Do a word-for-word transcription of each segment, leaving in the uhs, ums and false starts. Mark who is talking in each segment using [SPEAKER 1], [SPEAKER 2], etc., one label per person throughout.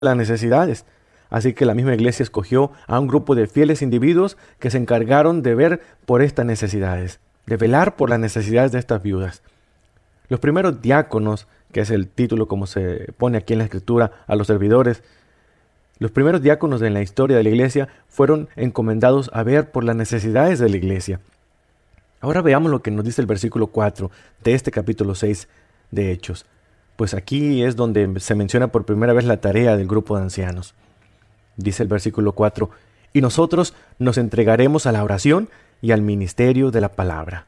[SPEAKER 1] las necesidades. Así que la misma iglesia escogió a un grupo de fieles individuos que se encargaron de ver por estas necesidades, de velar por las necesidades de estas viudas. Los primeros diáconos, que es el título como se pone aquí en la escritura a los servidores, los primeros diáconos en la historia de la iglesia fueron encomendados a ver por las necesidades de la iglesia. Ahora veamos lo que nos dice el versículo cuatro de este capítulo seis de Hechos. Pues aquí es donde se menciona por primera vez la tarea del grupo de ancianos. Dice el versículo cuatro, y nosotros nos entregaremos a la oración y al ministerio de la palabra.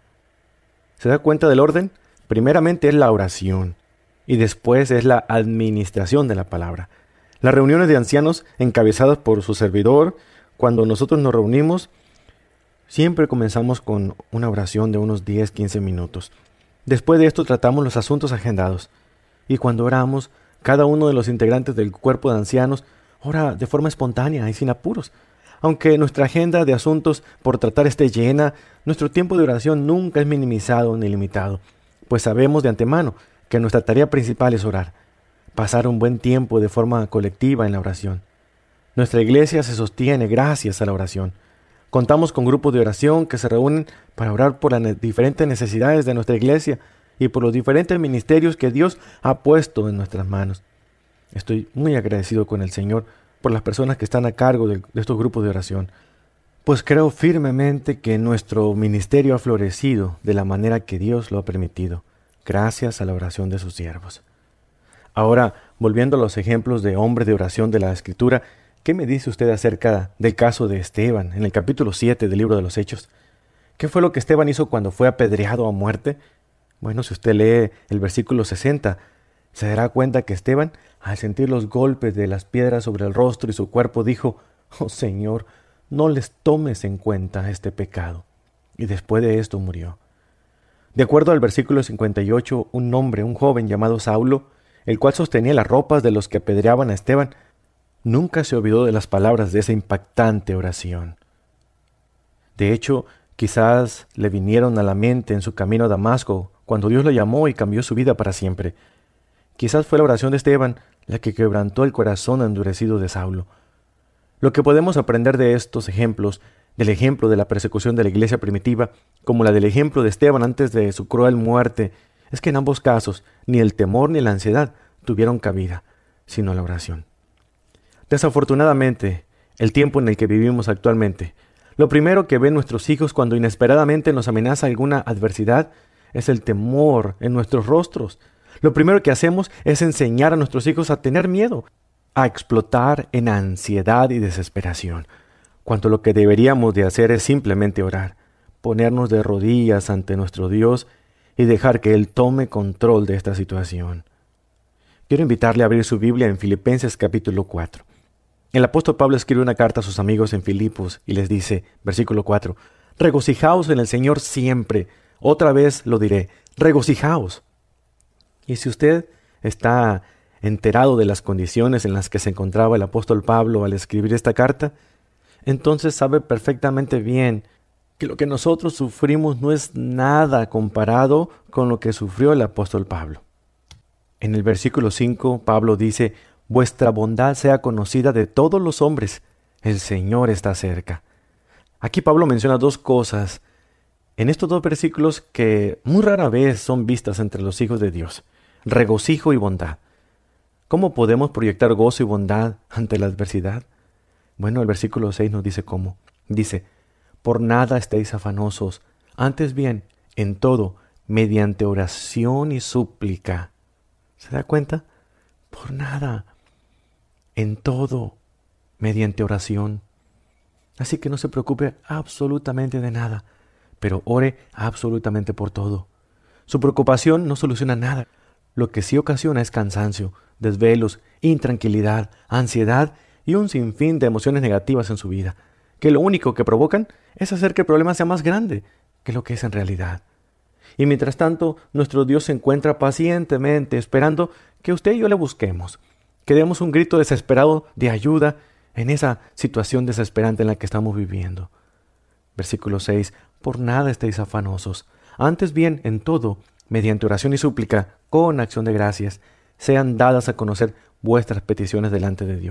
[SPEAKER 1] ¿Se da cuenta del orden? Primeramente es la oración y después es la administración de la palabra. Las reuniones de ancianos encabezadas por su servidor, cuando nosotros nos reunimos, siempre comenzamos con una oración de unos diez a quince minutos. Después de esto tratamos los asuntos agendados. Y cuando oramos, cada uno de los integrantes del cuerpo de ancianos ora de forma espontánea y sin apuros. Aunque nuestra agenda de asuntos por tratar esté llena, nuestro tiempo de oración nunca es minimizado ni limitado, pues sabemos de antemano que nuestra tarea principal es orar, pasar un buen tiempo de forma colectiva en la oración. Nuestra iglesia se sostiene gracias a la oración. Contamos con grupos de oración que se reúnen para orar por las ne- diferentes necesidades de nuestra iglesia y por los diferentes ministerios que Dios ha puesto en nuestras manos. Estoy muy agradecido con el Señor por las personas que están a cargo de, de estos grupos de oración, pues creo firmemente que nuestro ministerio ha florecido de la manera que Dios lo ha permitido, gracias a la oración de sus siervos. Ahora, volviendo a los ejemplos de hombres de oración de la Escritura, ¿qué me dice usted acerca del caso de Esteban en el capítulo siete del libro de los Hechos? ¿Qué fue lo que Esteban hizo cuando fue apedreado a muerte? Bueno, si usted lee el versículo sesenta, se dará cuenta que Esteban, al sentir los golpes de las piedras sobre el rostro y su cuerpo, dijo, «Oh Señor, no les tomes en cuenta este pecado». Y después de esto murió. De acuerdo al versículo cincuenta y ocho, un hombre, un joven llamado Saulo, el cual sostenía las ropas de los que apedreaban a Esteban, nunca se olvidó de las palabras de esa impactante oración. De hecho, quizás le vinieron a la mente en su camino a Damasco, cuando Dios lo llamó y cambió su vida para siempre. Quizás fue la oración de Esteban la que quebrantó el corazón endurecido de Saulo. Lo que podemos aprender de estos ejemplos, del ejemplo de la persecución de la iglesia primitiva, como la del ejemplo de Esteban antes de su cruel muerte, es que en ambos casos ni el temor ni la ansiedad tuvieron cabida, sino la oración. Desafortunadamente, el tiempo en el que vivimos actualmente, lo primero que ven nuestros hijos cuando inesperadamente nos amenaza alguna adversidad es el temor en nuestros rostros. Lo primero que hacemos es enseñar a nuestros hijos a tener miedo, a explotar en ansiedad y desesperación, cuando lo que deberíamos de hacer es simplemente orar, ponernos de rodillas ante nuestro Dios y dejar que Él tome control de esta situación. Quiero invitarle a abrir su Biblia en Filipenses capítulo cuatro. El apóstol Pablo escribe una carta a sus amigos en Filipos y les dice, versículo cuatro, «Regocijaos en el Señor siempre. Otra vez lo diré, regocijaos». Y si usted está enterado de las condiciones en las que se encontraba el apóstol Pablo al escribir esta carta, entonces sabe perfectamente bien que lo que nosotros sufrimos no es nada comparado con lo que sufrió el apóstol Pablo. En el versículo cinco, Pablo dice, «Vuestra bondad sea conocida de todos los hombres, el Señor está cerca». Aquí Pablo menciona dos cosas en estos dos versículos que muy rara vez son vistas entre los hijos de Dios: regocijo y bondad. ¿Cómo podemos proyectar gozo y bondad ante la adversidad? Bueno, el versículo seis nos dice cómo. Dice, «Por nada estéis afanosos, antes bien, en todo, mediante oración y súplica». ¿Se da cuenta? Por nada, en todo, mediante oración. Así que no se preocupe absolutamente de nada, pero ore absolutamente por todo. Su preocupación no soluciona nada. Lo que sí ocasiona es cansancio, desvelos, intranquilidad, ansiedad y un sinfín de emociones negativas en su vida, que lo único que provocan es hacer que el problema sea más grande que lo que es en realidad. Y mientras tanto, nuestro Dios se encuentra pacientemente esperando que usted y yo le busquemos, que demos un grito desesperado de ayuda en esa situación desesperante en la que estamos viviendo. Versículo seis, «Por nada estéis afanosos, antes bien, en todo, mediante oración y súplica, con acción de gracias, sean dadas a conocer vuestras peticiones delante de Dios.